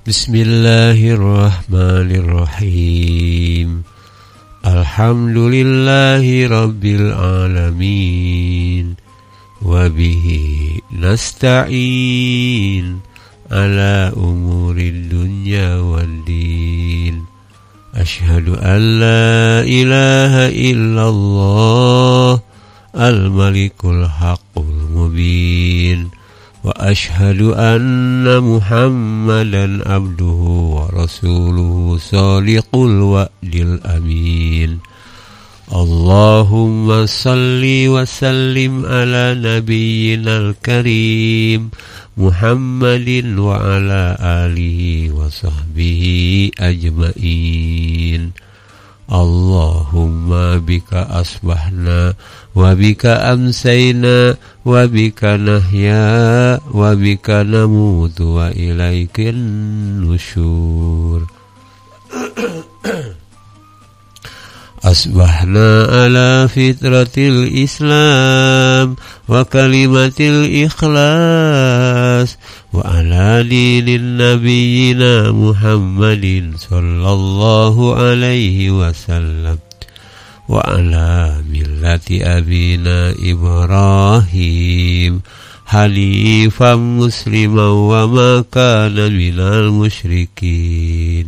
Bismillahirrahmanirrahim. Alhamdulillahi rabbil alamin. Wabihi nasta'in ala umurid dunya waddin. Ashhadu an la ilaha illallah al-malikul haqqul mubin. Wa ashhadu anna Muhammadan abduhu wa rasuluhu sadiqul wa'dil amin. Allahumma salli wa sallim ala nabiyyinal karim Muhammadin wa ala alihi wa sahbihi ajma'in. Allahumma bika asbahna wa bika amsayna wa bika nahya wa bika namutu wa ilaikin nusyur. Asbahna ala fitratil Islam wa kalimatil ikhlas wa ala dinin nabiyyina Muhammadin sallallahu alaihi wasallam wa ala millati abina Ibrahim hanifan musliman wa ma kana minal musyrikin.